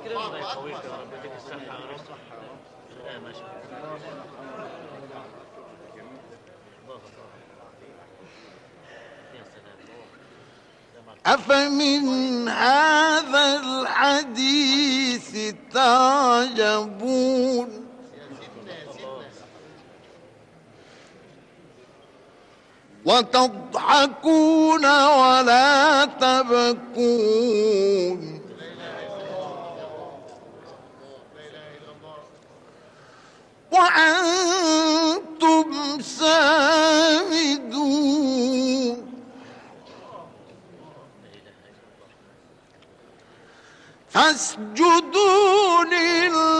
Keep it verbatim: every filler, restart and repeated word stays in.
شكرا الله يقويك يا رب يديك الصحة يا رب. لا ما شاء الله. أفمن هذا الحديث تعجبون وتضحكون ولا تبكون وأنتم سامدون فاسجدوا لله